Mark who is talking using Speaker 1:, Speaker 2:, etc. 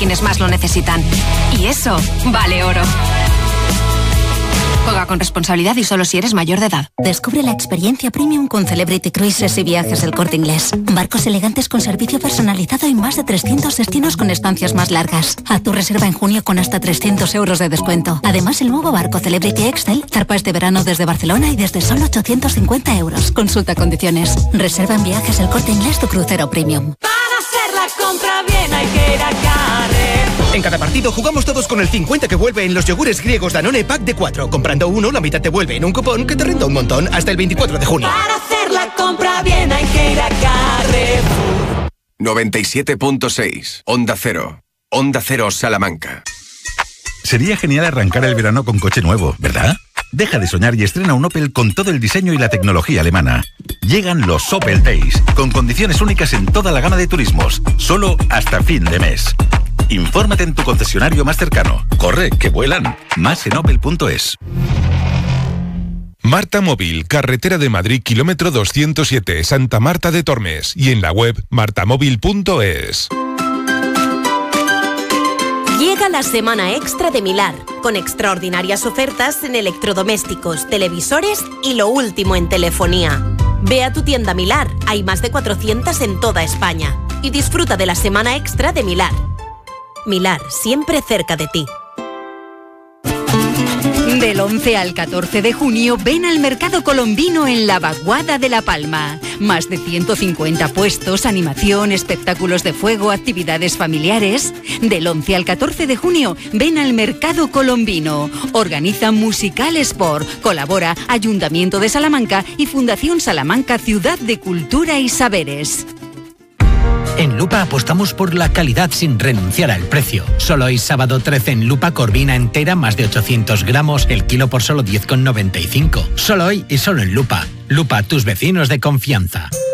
Speaker 1: quienes más lo necesitan. Y eso vale oro. Juega con responsabilidad y solo si eres mayor de edad.
Speaker 2: Descubre la experiencia premium con Celebrity Cruises y Viajes del Corte Inglés. Barcos elegantes con servicio personalizado y más de 300 destinos con estancias más largas. Haz tu reserva en junio con hasta 300 euros de descuento. Además, el nuevo barco Celebrity Excel zarpa este verano desde Barcelona y desde solo 850 euros. Consulta condiciones. Reserva en Viajes del Corte Inglés tu crucero premium.
Speaker 3: Para hacer la compra bien hay que ir a Carrefour.
Speaker 4: En cada partido jugamos todos con el 50 que vuelve en los yogures griegos Danone Pack de 4. Comprando uno, la mitad te vuelve en un cupón que te renta un montón hasta el 24 de junio.
Speaker 3: Para hacer la compra bien hay que ir a Carrefour.
Speaker 5: 97.6 Onda Cero. Onda Cero Salamanca.
Speaker 6: Sería genial arrancar el verano con coche nuevo, ¿verdad? Deja de soñar y estrena un Opel con todo el diseño y la tecnología alemana. Llegan los Opel Days, con condiciones únicas en toda la gama de turismos, solo hasta fin de mes. Infórmate en tu concesionario más cercano. Corre, que vuelan. Más en opel.es.
Speaker 7: Marta Móvil, carretera de Madrid, kilómetro 207, Santa Marta de Tormes. Y en la web martamóvil.es.
Speaker 8: Llega la semana extra de Milar, con extraordinarias ofertas en electrodomésticos, televisores y lo último en telefonía. Ve a tu tienda Milar, hay más de 400 en toda España. Y disfruta de la semana extra de Milar. Milar, siempre cerca de ti.
Speaker 9: Del 11 al 14 de junio, ven al Mercado Colombino en la Vaguada de La Palma. Más de 150 puestos, animación, espectáculos de fuego, actividades familiares. Del 11 al 14 de junio, ven al Mercado Colombino. Organiza Musical Sport. Colabora Ayuntamiento de Salamanca y Fundación Salamanca Ciudad de Cultura y Saberes.
Speaker 10: En Lupa apostamos por la calidad sin renunciar al precio. Solo hoy sábado 13 en Lupa corvina entera más de 800 gramos, el kilo por solo 10,95. Solo hoy y solo en Lupa. Lupa, tus vecinos de confianza.